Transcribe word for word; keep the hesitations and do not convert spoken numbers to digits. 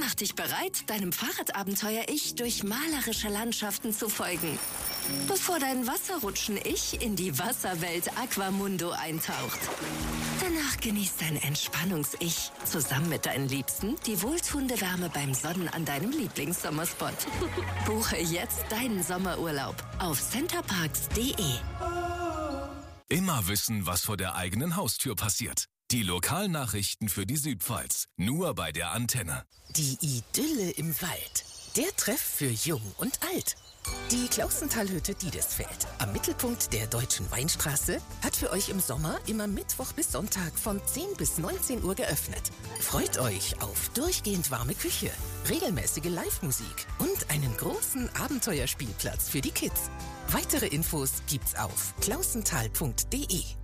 Mach dich bereit, deinem Fahrradabenteuer-Ich durch malerische Landschaften zu folgen. Bevor dein Wasserrutschen-Ich in die Wasserwelt Aquamundo eintaucht. Danach genießt dein Entspannungs-Ich zusammen mit deinen Liebsten die wohltuende Wärme beim Sonnen an deinem Lieblingssommerspot. Buche jetzt deinen Sommerurlaub auf centerparks punkt de. Immer wissen, was vor der eigenen Haustür passiert. Die Lokalnachrichten für die Südpfalz. Nur bei der Antenne. Die Idylle im Wald. Der Treff für Jung und Alt. Die Klausenthalhütte Diedesfeld am Mittelpunkt der Deutschen Weinstraße hat für euch im Sommer immer Mittwoch bis Sonntag von zehn bis neunzehn Uhr geöffnet. Freut euch auf durchgehend warme Küche, regelmäßige Live-Musik und einen großen Abenteuerspielplatz für die Kids. Weitere Infos gibt's auf klausenthal punkt de.